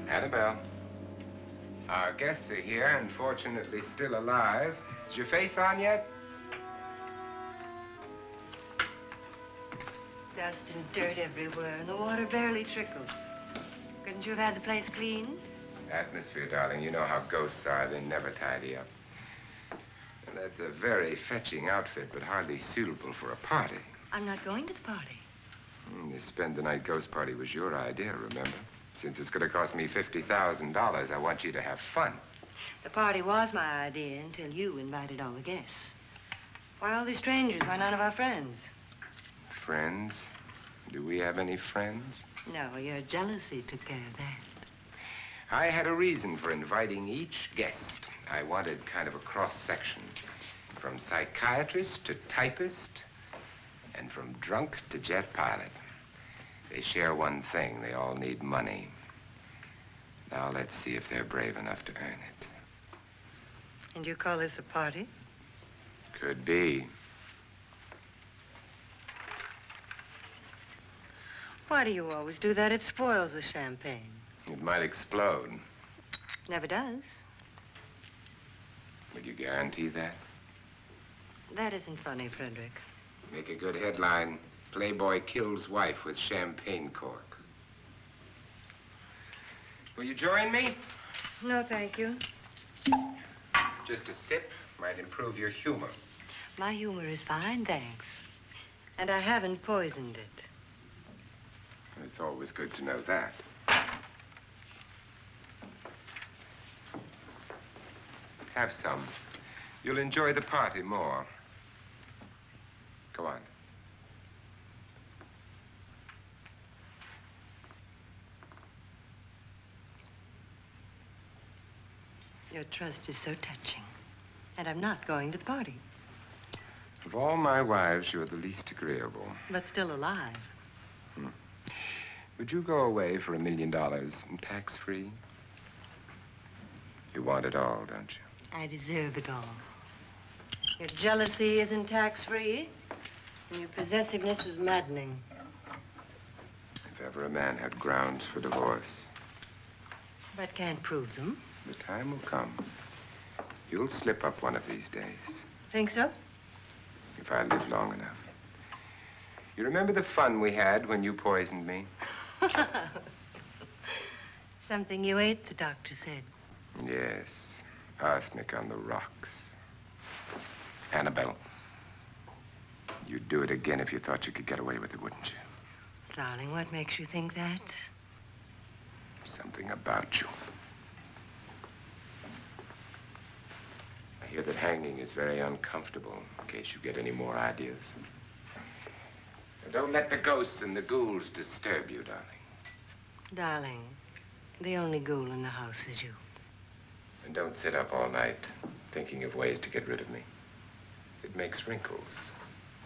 Annabelle. Our guests are here, unfortunately still alive. Is your face on yet? Dust and dirt everywhere, and the water barely trickles. Couldn't you have had the place cleaned? Atmosphere, darling. You know how ghosts are. They never tidy up. And that's a very fetching outfit, but hardly suitable for a party. I'm not going to the party. The spend-the-night ghost party was your idea, remember? Since it's going to cost me $50,000, I want you to have fun. The party was my idea until you invited all the guests. Why all these strangers? Why none of our friends? Friends? Do we have any friends? No, your jealousy took care of that. I had a reason for inviting each guest. I wanted kind of a cross-section. From psychiatrist to typist, and from drunk to jet pilot. They share one thing. They all need money. Now let's see if they're brave enough to earn it. And you call this a party? Could be. Why do you always do that? It spoils the champagne. It might explode. Never does. Would you guarantee that? That isn't funny, Frederick. Make a good headline. Playboy kills wife with champagne cork. Will you join me? No, thank you. Just a sip might improve your humor. My humor is fine, thanks. And I haven't poisoned it. It's always good to know that. Have some. You'll enjoy the party more. Go on. Your trust is so touching. And I'm not going to the party. Of all my wives, you're the least agreeable. But still alive. Would you go away for $1 million, tax-free? You want it all, don't you? I deserve it all. Your jealousy isn't tax-free, and your possessiveness is maddening. If ever a man had grounds for divorce. But can't prove them. The time will come. You'll slip up one of these days. Think so? If I live long enough. You remember the fun we had when you poisoned me? Something you ate, the doctor said. Yes. Arsenic on the rocks. Annabelle, you'd do it again if you thought you could get away with it, wouldn't you? Darling, what makes you think that? Something about you. I hear that hanging is very uncomfortable, in case you get any more ideas. And don't let the ghosts and the ghouls disturb you, darling. Darling, the only ghoul in the house is you. And don't sit up all night thinking of ways to get rid of me. It makes wrinkles.